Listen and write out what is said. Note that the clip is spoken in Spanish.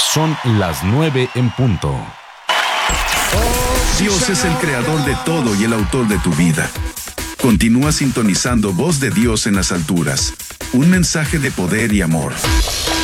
Son las 9 en punto. Dios es el creador de todo y el autor de tu vida. Continúa sintonizando Voz de Dios en las alturas. Un mensaje de poder y amor.